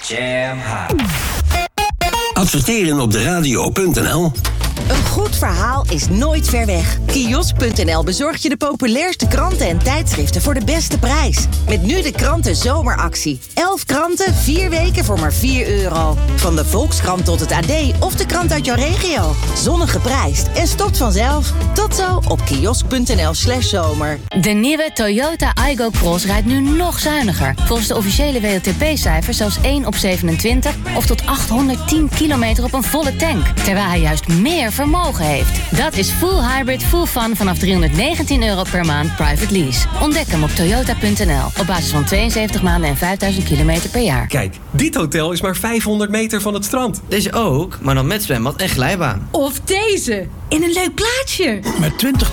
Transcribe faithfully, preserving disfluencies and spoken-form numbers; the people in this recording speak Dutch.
Jam Hot. Adverteren op de radio punt n l. Een goed verhaal is nooit ver weg. Kiosk punt n l bezorgt je de populairste kranten en tijdschriften voor de beste prijs. Met nu de kranten zomeractie. Elf kranten, vier weken voor maar vier euro. Van de Volkskrant tot het A D of de krant uit jouw regio. Zonnig geprijsd en stopt vanzelf. Tot zo op kiosk punt n l slash zomer. De nieuwe Toyota Aygo Cross rijdt nu nog zuiniger. Volgens de officiële W L T P-cijfers zelfs één op zevenentwintig... of tot achthonderdtien kilometer op een volle tank. Terwijl hij juist meer vermogen heeft. Dat is full hybrid, full fun vanaf driehonderdnegentien euro per maand private lease. Ontdek hem op toyota punt n l. Op basis van tweeënzeventig maanden en vijfduizend kilometer per jaar. Kijk, dit hotel is maar vijfhonderd meter van het strand. Deze ook, maar dan met zwembad en glijbaan. Of deze, in een leuk plaatsje. Met twintig